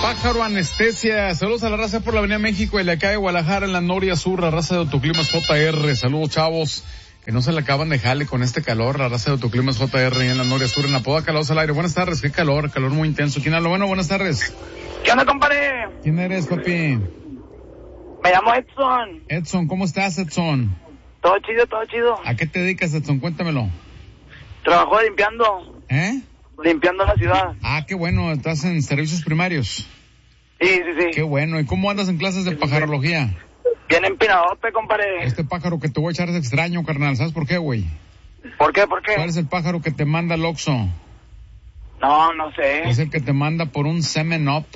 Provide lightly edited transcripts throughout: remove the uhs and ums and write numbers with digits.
Pájaro Anestesia. Saludos a la raza por la Avenida México y la calle Guadalajara en la Noria Sur, la raza de Autoclimas JR. Saludos, chavos, que no se le acaban de jale con este calor, la raza de Autoclimas JR en la Noria Sur, en Apodaca, Laos al aire. Buenas tardes, qué calor muy intenso. ¿Quién habla? Bueno, buenas tardes. ¿Qué onda, compadre? ¿Quién eres, papi? Me llamo Edson. Edson, ¿cómo estás, Edson? Todo chido, todo chido. ¿A qué te dedicas, Edson? Cuéntamelo. Trabajo limpiando. Limpiando la ciudad. Ah, qué bueno, estás en servicios primarios. Sí. Qué bueno. ¿Y cómo andas en clases de pajarología? Bien empinadote, compadre. Este pájaro que te voy a echar es extraño, carnal. ¿Sabes por qué, güey? ¿Por qué? ¿Cuál es el pájaro que te manda al Oxxo? No sé. Es el que te manda por un Semen Up.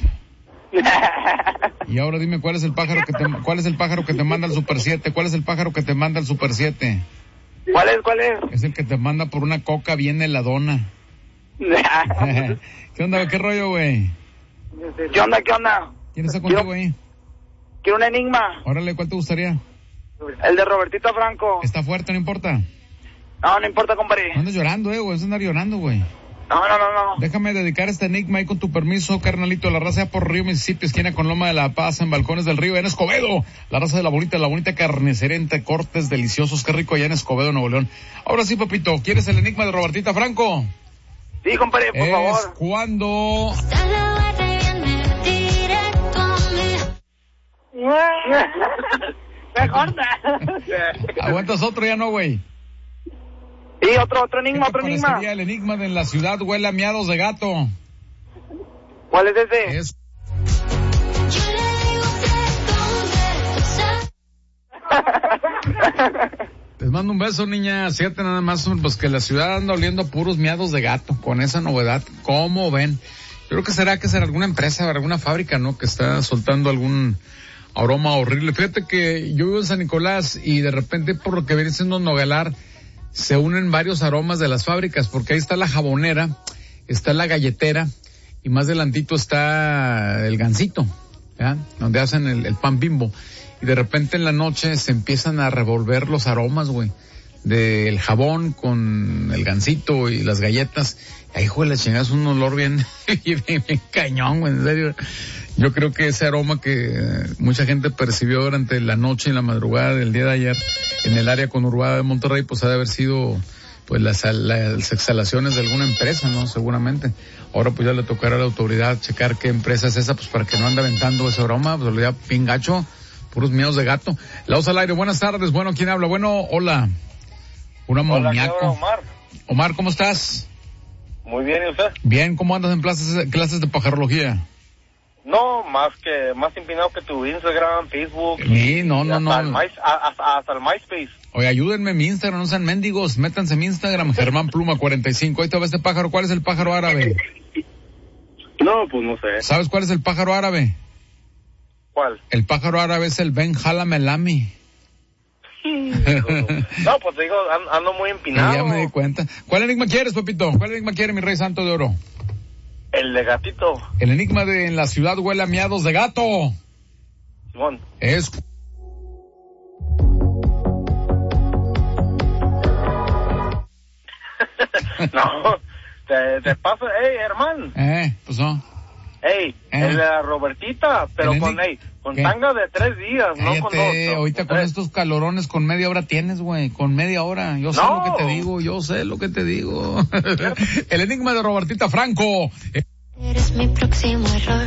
Y ahora dime, ¿cuál es el pájaro que te manda al Super 7? ¿Cuál es el pájaro que te manda al Super 7? ¿Cuál es? Es el que te manda por una coca bien heladona. ¿Qué onda? ¿Qué rollo, güey? ¿Qué onda? ¿Quién está contigo, güey? Quiero un enigma. Órale, ¿cuál te gustaría? El de Robertito Franco. ¿Está fuerte? ¿No importa? No importa, compadre. No andes llorando, güey. Vas a andar llorando, güey. No. Déjame dedicar este enigma ahí con tu permiso, carnalito. La raza por Río Mississippi, esquina con Loma de la Paz, en Balcones del Río, en Escobedo. La raza de la bonita carnicería entre cortes deliciosos. Qué rico allá en Escobedo, Nuevo León. Ahora sí, papito, ¿quieres el enigma de Robertita Franco? Sí, compadre, por favor. Es cuando... Me corta. ¿Aguantas otro? Ya no, güey. Sí, otro enigma, ¿Qué te parecería el enigma de en la ciudad huele a miados de gato? ¿Cuál es ese? Les mando un beso, niña. Fíjate nada más, pues que la ciudad anda oliendo a puros miados de gato con esa novedad. ¿Cómo ven? Yo creo que será alguna empresa, alguna fábrica, ¿no? Que está soltando algún aroma horrible. Fíjate que yo vivo en San Nicolás y de repente, por lo que viene siendo Nogalar, se unen varios aromas de las fábricas, porque ahí está la jabonera, está la galletera y más adelantito está el Gansito, ¿ya? Donde hacen el pan Bimbo. Y de repente en la noche se empiezan a revolver los aromas, güey, del jabón con el Gansito y las galletas. Ahí, hijo de la chingada, es un olor bien cañón, güey, en serio. Yo creo que ese aroma que mucha gente percibió durante la noche y la madrugada del día de ayer en el área conurbada de Monterrey, pues ha de haber sido pues las exhalaciones de alguna empresa, ¿no? Seguramente. Ahora pues ya le tocará a la autoridad checar qué empresa es esa, pues para que no ande aventando ese aroma, pues ya bien gacho, puros miedos de gato. Laos al aire, buenas tardes. Bueno, ¿quién habla? Bueno, hola. Un amoníaco. Hola, Omar. Omar, ¿cómo estás? Muy bien, ¿y usted? Bien, ¿cómo andas en clases de pajarología? No, más empinado que tu Instagram, Facebook. Sí, no. Hasta el MySpace. Oye, ayúdenme en mi Instagram, no sean mendigos, métanse en mi Instagram, Germán Pluma 45. Ahí te va este pájaro. ¿Cuál es el pájaro árabe? No, pues no sé. ¿Sabes cuál es el pájaro árabe? ¿Cuál? El pájaro árabe es el Ben Halamelami. No, pues te digo, ando muy empinado. Ya me di cuenta. ¿Cuál enigma quieres, papito? ¿Cuál enigma quiere mi rey santo de oro? El de gatito. El enigma de en la ciudad huele a miados de gato. Simón. Es... No, te paso, hermano. Pues no. El de la Robertita, pero con ¿qué? tanga de 3 días, Cállate, no con 2. ahorita con estos calorones con media hora tienes, güey, con media hora. Yo sé lo que te digo. El enigma de Robertita Franco. Eres mi próximo error.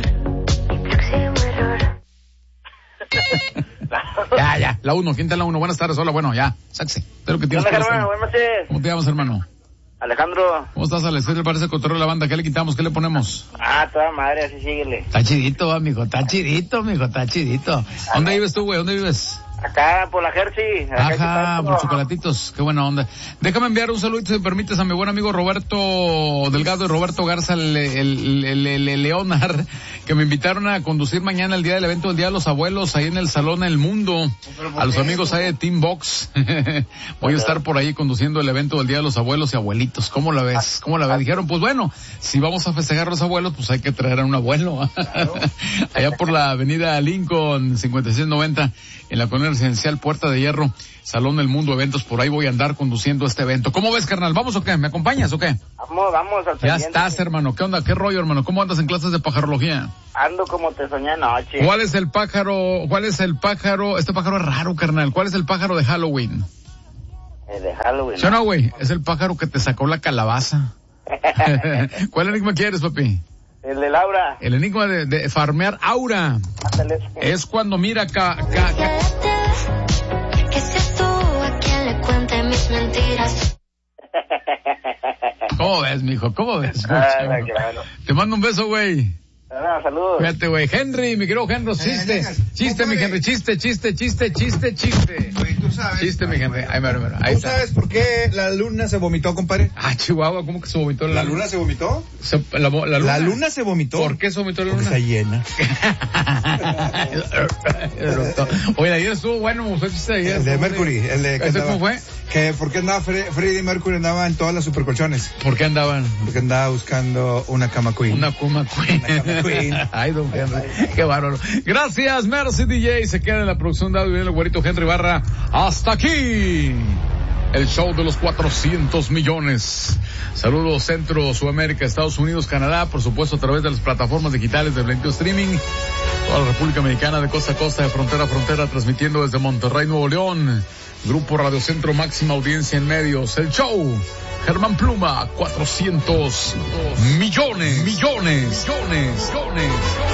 Ya, la 1, ¿quién está en la 1? Buenas tardes, hola, bueno, ya, sáquese. Espero que tienes Buenas noches. ¿Cómo te llamas, hermano? Alejandro. ¿Cómo estás, Alex? ¿Qué le parece el cotorreo de la banda? ¿Qué le quitamos? ¿Qué le ponemos? Toda madre, así síguele. Está chidito, mijo, está chidito. ¿Dónde vives tú, güey? ¿Dónde vives? Acá por la Jersey. Ajá, por chocolatitos, qué buena onda. Déjame enviar un saludo, si me permites, a mi buen amigo Roberto Delgado y Roberto Garza Leonard, que me invitaron a conducir mañana el día del evento del Día de los Abuelos, ahí en el Salón El Mundo, a los amigos ahí de Team Box. Voy a estar por ahí conduciendo el evento del Día de los Abuelos y Abuelitos. ¿Cómo la ves? Dijeron, pues bueno, si vamos a festejar a los abuelos, pues hay que traer a un abuelo. Allá por la avenida Lincoln, 5690, en la colonia Residencial Puerta de Hierro, Salón del Mundo Eventos. Por ahí voy a andar conduciendo este evento. ¿Cómo ves, carnal? ¿Vamos o qué? ¿Me acompañas o qué? Vamos al Ya estás, hermano. ¿Qué onda? ¿Qué rollo, hermano? ¿Cómo andas en clases de pajarología? Ando como te soñé anoche. ¿Cuál es el pájaro? Este pájaro es raro, carnal. ¿Cuál es el pájaro de Halloween? De Halloween. ¿Sí o no, güey? Es el pájaro que te sacó la calabaza. ¿Cuál enigma quieres, papi? El de Laura. El enigma de farmear aura. Es cuando mira Que seas tú a quien le cuente mis mentiras. ¿Cómo ves, mijo? ¿Cómo ves? Claro. Te mando un beso, güey. Saludos. Fíjate, güey. Henry, mi querido Henry, chiste, mi Henry, chiste. Güey, tú sabes. Chiste, mi Henry. Ahí ¿Tú está. sabes por qué la luna se vomitó, compadre? Ah, Chihuahua, ¿cómo que se vomitó ¿La luna se vomitó? La luna? La luna se vomitó. ¿Por qué se vomitó la luna? Porque está llena. Oye, ayer estuvo bueno, usted chiste ayer. El de Mercury, el de... ¿Ese cómo fue? Que ¿por qué andaba Freddie Mercury andaba en todas las supercolchones? ¿Por qué andaban? Porque andaba buscando una cama queen. Una cama queen. Ay, don Henry, qué bárbaro. Gracias, Mercy DJ. Se queda en la producción de audio el güerito Henry Barra. Hasta aquí el show de los 400 millones. Saludos Centro, Sudamérica, Estados Unidos, Canadá, por supuesto a través de las plataformas digitales de Blanqueo Streaming. Toda la República Mexicana de costa a costa, de frontera a frontera, transmitiendo desde Monterrey, Nuevo León. Grupo Radio Centro, máxima audiencia en medios. El show Germán Pluma, 400 millones.